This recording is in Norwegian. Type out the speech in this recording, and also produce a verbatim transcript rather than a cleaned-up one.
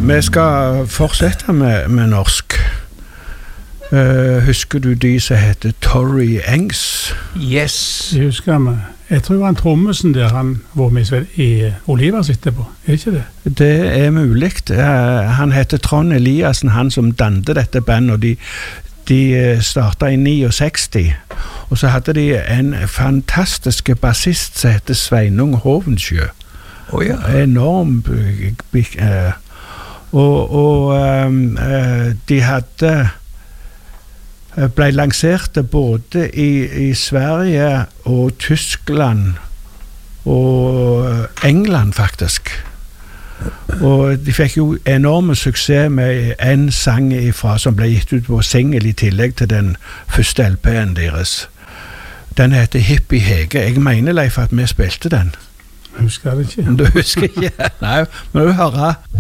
Vi skal fortsette med, med norsk. Uh, husker du de som heter Torrey Engs? Yes. Jeg husker meg. Jeg tror han trommesen der, han var med i Olivers etterpå, er ikke det? Det er mulig. Uh, han heter Trond Eliassen, han som dante dette bandet, og de, de startet i niogseksti. Og så hadde de en fantastisk bassist som heter Sveinung Hovensjø. Oh, ja. Enorm. Uh, og og um, uh, de hadde ble lanserte både i, i Sverige og Tyskland og England faktisk. Og de fikk jo enorme suksess med en sang ifra som ble gitt ut på single i tillegg til den første L P-en deres. Den heter Hippie Hege. Jeg mener, Leif, at vi spilte den. Jeg husker det ikke. Du husker ikke? Nei, men du hører.